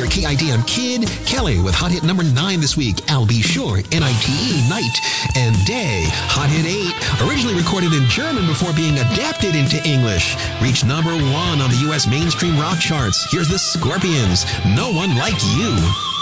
your KID on Kid. Kelly with hot hit number 9 this week. I'll Be Sure, NITE, Night. And Day, hot hit 8, originally recorded in German before being adapted into English. Reached number 1 on the U.S. mainstream rock charts. Here's the Scorpions, No One Like You.